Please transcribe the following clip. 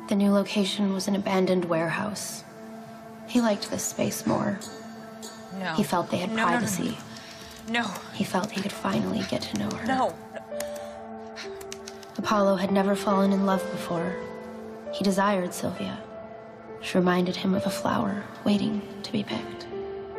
The new location was an abandoned warehouse. He liked this space more. No. He felt they had privacy. No. He felt he could finally get to know her. No. Apollo had never fallen in love before. He desired Sylvia. She reminded him of a flower waiting to be picked.